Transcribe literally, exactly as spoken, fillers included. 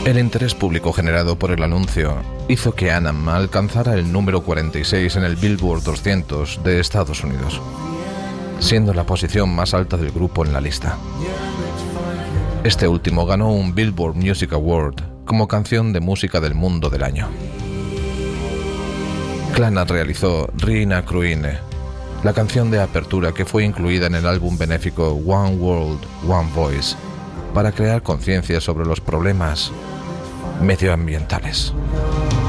El interés público generado por el anuncio hizo que Annam alcanzara el número cuarenta y seis en el Billboard doscientos de Estados Unidos, siendo la posición más alta del grupo en la lista. Este último ganó un Billboard Music Award como canción de música del mundo del año. Clannad realizó Riina Kruine, la canción de apertura que fue incluida en el álbum benéfico One World, One Voice, para crear conciencia sobre los problemas medioambientales.